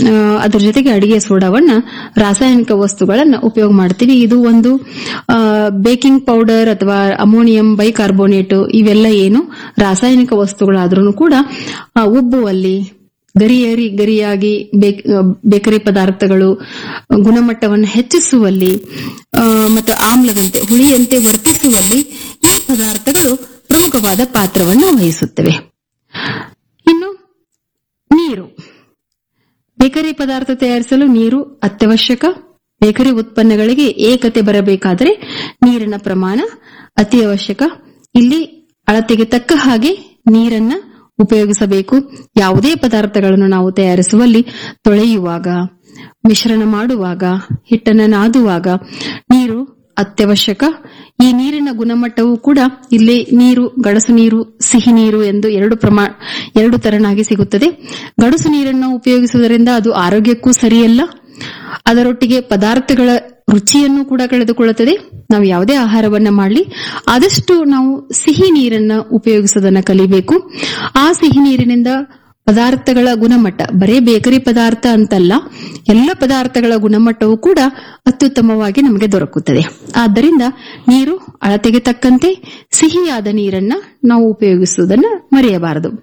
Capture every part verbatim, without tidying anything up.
ಅದ್ರ ಜೊತೆಗೆ ಅಡಿಗೆ ಸೋಡಾವನ್ನ ರಾಸಾಯನಿಕ ವಸ್ತುಗಳನ್ನ ಉಪಯೋಗ ಮಾಡ್ತೀವಿ. ಇದು ಒಂದು ಬೇಕಿಂಗ್ ಪೌಡರ್ ಅಥವಾ ಅಮೋನಿಯಂ ಬೈಕಾರ್ಬೋನೇಟ್ ಇವೆಲ್ಲ ಏನು ರಾಸಾಯನಿಕ ವಸ್ತುಗಳಾದ್ರೂ ಕೂಡ ಉಬ್ಬುವಲ್ಲಿ, ಗರಿಯರಿ ಗರಿಯಾಗಿ ಬೇಕರಿ ಪದಾರ್ಥಗಳು ಗುಣಮಟ್ಟವನ್ನು ಹೆಚ್ಚಿಸುವಲ್ಲಿ ಮತ್ತು ಆಮ್ಲದಂತೆ ಹುಳಿಯಂತೆ ವರ್ತಿಸುವಲ್ಲಿ ಈ ಪದಾರ್ಥಗಳು ಪ್ರಮುಖವಾದ ಪಾತ್ರವನ್ನು ವಹಿಸುತ್ತವೆ. ಇನ್ನು ನೀರು, ಬೇಕರಿ ಪದಾರ್ಥ ತಯಾರಿಸಲು ನೀರು ಅತ್ಯವಶ್ಯಕ. ಬೇಕರಿ ಉತ್ಪನ್ನಗಳಿಗೆ ಏಕತೆ ಬರಬೇಕಾದರೆ ನೀರಿನ ಪ್ರಮಾಣ ಅತಿ ಅವಶ್ಯಕ. ಇಲ್ಲಿ ಅಳತೆಗೆ ತಕ್ಕ ಹಾಗೆ ನೀರನ್ನ ಉಪಯೋಗಿಸಬೇಕು. ಯಾವುದೇ ಪದಾರ್ಥಗಳನ್ನು ನಾವು ತಯಾರಿಸುವಲ್ಲಿ ತೊಳೆಯುವಾಗ, ಮಿಶ್ರಣ ಮಾಡುವಾಗ, ಹಿಟ್ಟನ್ನು ನಾದುವಾಗ ನೀರು ಅತ್ಯವಶ್ಯಕ. ಈ ನೀರಿನ ಗುಣಮಟ್ಟವೂ ಕೂಡ ಇಲ್ಲಿ ನೀರು ಗಡಸು ನೀರು, ಸಿಹಿ ನೀರು ಎಂದು ಎರಡು ಪ್ರಮಾಣ ಎರಡು ತರನಾಗಿ ಸಿಗುತ್ತದೆ. ಗಡಸು ನೀರನ್ನು ಉಪಯೋಗಿಸುವುದರಿಂದ ಅದು ಆರೋಗ್ಯಕ್ಕೂ ಸರಿಯಲ್ಲ. ಅದರೊಟ್ಟಿಗೆ ಪದಾರ್ಥಗಳ ರುಚಿಯನ್ನು ಕೂಡ ಕಳೆದುಕೊಳ್ಳುತ್ತದೆ. ನಾವು ಯಾವುದೇ ಆಹಾರವನ್ನ ಮಾಡಲಿ ಆದಷ್ಟು ನಾವು ಸಿಹಿ ನೀರನ್ನ ಉಪಯೋಗಿಸೋದನ್ನ ಕಲಿಬೇಕು. ಆ ಸಿಹಿ ನೀರಿನಿಂದ ಪದಾರ್ಥಗಳ ಗುಣಮಟ್ಟ, ಬರೇ ಬೇಕರಿ ಪದಾರ್ಥ ಅಂತಲ್ಲ, ಎಲ್ಲ ಪದಾರ್ಥಗಳ ಗುಣಮಟ್ಟವೂ ಕೂಡ ಅತ್ಯುತ್ತಮವಾಗಿ ನಮಗೆ ದೊರಕುತ್ತದೆ. ಆದ್ದರಿಂದ ನೀರು ಅಳತೆಗೆ ತಕ್ಕಂತೆ ಸಿಹಿಯಾದ ನೀರನ್ನ ನಾವು ಉಪಯೋಗಿಸುವುದನ್ನ ಮರೆಯಬಾರದು.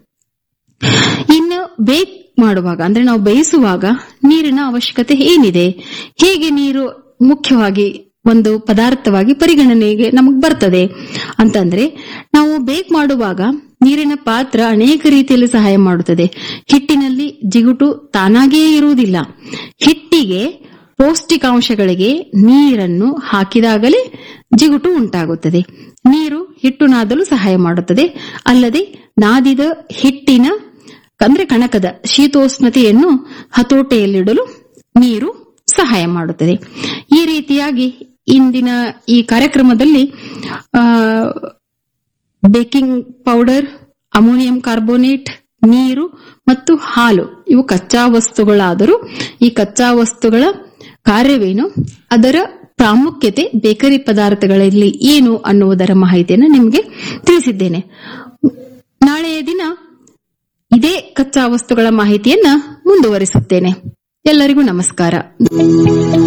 ಇನ್ನು ಬೇಕ್ ಮಾಡುವಾಗ ಅಂದ್ರೆ ನಾವು ಬೇಯಿಸುವಾಗ ನೀರಿನ ಅವಶ್ಯಕತೆ ಏನಿದೆ, ಹೇಗೆ ನೀರು ಮುಖ್ಯವಾಗಿ ಒಂದು ಪದಾರ್ಥವಾಗಿ ಪರಿಗಣನೆಗೆ ನಮಗ್ ಬರ್ತದೆ ಅಂತಂದ್ರೆ, ನಾವು ಬೇಕ್ ಮಾಡುವಾಗ ನೀರಿನ ಪಾತ್ರ ಅನೇಕ ರೀತಿಯಲ್ಲಿ ಸಹಾಯ ಮಾಡುತ್ತದೆ. ಹಿಟ್ಟಿನಲ್ಲಿ ಜಿಗುಟು ತಾನಾಗಿಯೇ ಇರುವುದಿಲ್ಲ. ಹಿಟ್ಟಿಗೆ ಪೌಷ್ಟಿಕಾಂಶಗಳಿಗೆ ನೀರನ್ನು ಹಾಕಿದಾಗಲೇ ಜಿಗುಟು ಉಂಟಾಗುತ್ತದೆ. ನೀರು ಹಿಟ್ಟು ನಾದಲು ಸಹಾಯ ಮಾಡುತ್ತದೆ. ಅಲ್ಲದೆ ನಾದಿದ ಹಿಟ್ಟಿನ ಅಂದ್ರೆ ಕಣಕದ ಶೀತೋಷ್ಣತೆಯನ್ನು ಹತೋಟೆಯಲ್ಲಿಡಲು ನೀರು ಸಹಾಯ ಮಾಡುತ್ತದೆ. ಈ ರೀತಿಯಾಗಿ ಇಂದಿನ ಈ ಕಾರ್ಯಕ್ರಮದಲ್ಲಿ ಬೇಕಿಂಗ್ ಪೌಡರ್, ಅಮೋನಿಯಂ ಕಾರ್ಬೋನೇಟ್, ನೀರು ಮತ್ತು ಹಾಲು ಇವು ಕಚ್ಚಾ ವಸ್ತುಗಳಾದರೂ ಈ ಕಚ್ಚಾ ವಸ್ತುಗಳ ಕಾರ್ಯವೇನು, ಅದರ ಪ್ರಾಮುಖ್ಯತೆ ಬೇಕರಿ ಪದಾರ್ಥಗಳಲ್ಲಿ ಏನು ಅನ್ನುವುದರ ಮಾಹಿತಿಯನ್ನು ನಿಮಗೆ ತಿಳಿಸಿದ್ದೇನೆ. ನಾಳೆಯ ದಿನ ಇದೇ ಕಚ್ಚಾ ವಸ್ತುಗಳ ಮಾಹಿತಿಯನ್ನ ಮುಂದುವರಿಸುತ್ತೇನೆ. ಎಲ್ಲರಿಗೂ ನಮಸ್ಕಾರ.